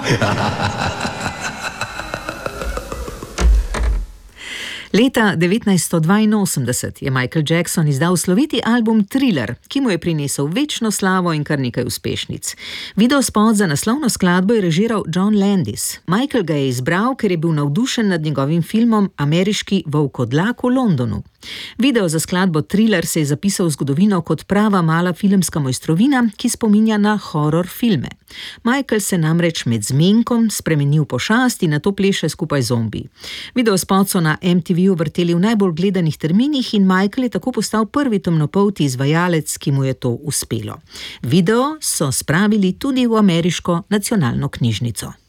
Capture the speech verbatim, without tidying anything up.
Leta devetnajststo dvainosemdeset je Michael Jackson izdal sloviti album Thriller, ki mu je prinesel večno slavo in kar nekaj uspešnic. Videospot za naslovno skladbo je režiral John Landis. Michael ga je izbral, ker je bil navdušen nad njegovim filmom Ameriški volkodlak v Londonu. Video za skladbo Thriller se je zapisal v zgodovino kot prava mala filmska mojstrovina, ki spominja na horror filme. Michael se namreč med zmenkom spremeni v pošast in nato pleše skupaj z zombiji. Videospot so na M T V vrteli v najbolj gledanih terminih in Michael je tako postal prvi temnopolti izvajalec, ki mu je to uspelo. Video so spravili tudi v ameriško nacionalno knjižnico.